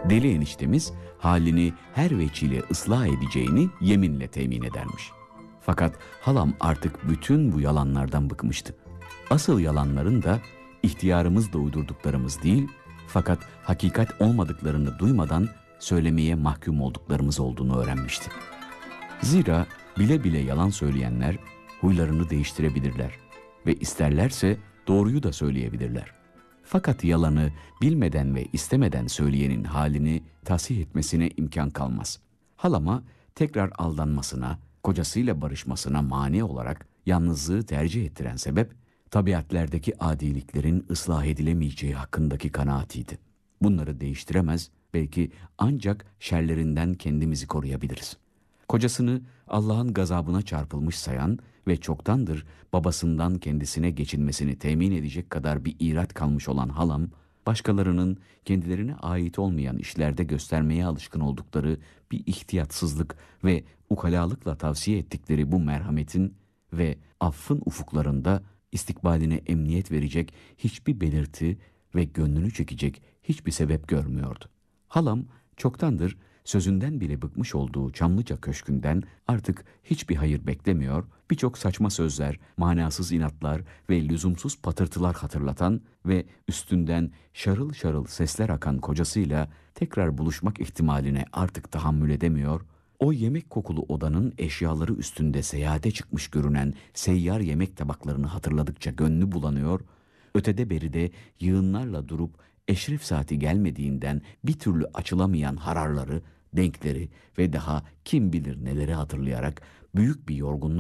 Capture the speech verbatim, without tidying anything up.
Deli eniştemiz halini her veçile ıslah edeceğini yeminle temin edermiş. Fakat halam artık bütün bu yalanlardan bıkmıştı. Asıl yalanların da ihtiyarımızla uydurduklarımız değil, fakat hakikat olmadıklarını duymadan söylemeye mahkum olduklarımız olduğunu öğrenmişti. Zira bile bile yalan söyleyenler huylarını değiştirebilirler ve isterlerse doğruyu da söyleyebilirler. Fakat yalanı bilmeden ve istemeden söyleyenin halini tahsih etmesine imkan kalmaz. Halama tekrar aldanmasına, kocasıyla barışmasına mani olarak yalnızlığı tercih ettiren sebep, tabiatlerdeki adiliklerin ıslah edilemeyeceği hakkındaki kanaatiydi. Bunları değiştiremez, belki ancak şerlerinden kendimizi koruyabiliriz. Kocasını Allah'ın gazabına çarpılmış sayan ve çoktandır babasından kendisine geçinmesini temin edecek kadar bir irat kalmış olan halam, başkalarının kendilerine ait olmayan işlerde göstermeye alışkın oldukları bir ihtiyatsızlık ve ukalalıkla tavsiye ettikleri bu merhametin ve affın ufuklarında istikbaline emniyet verecek hiçbir belirti ve gönlünü çekecek hiçbir sebep görmüyordu. Halam çoktandır sözünden bile bıkmış olduğu Çamlıca Köşkü'nden artık hiçbir hayır beklemiyor, birçok saçma sözler, manasız inatlar ve lüzumsuz patırtılar hatırlatan ve üstünden şarıl şarıl sesler akan kocasıyla tekrar buluşmak ihtimaline artık tahammül edemiyor, o yemek kokulu odanın eşyaları üstünde seyahate çıkmış görünen seyyar yemek tabaklarını hatırladıkça gönlü bulanıyor, ötede beride yığınlarla durup eşref saati gelmediğinden bir türlü açılamayan hararları, denkleri ve daha kim bilir neleri hatırlayarak büyük bir yorgunluk